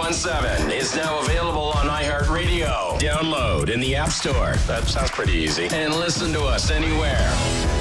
94.17 is now available on iHeartRadio. Download in the App Store. That sounds pretty easy. And listen to us anywhere.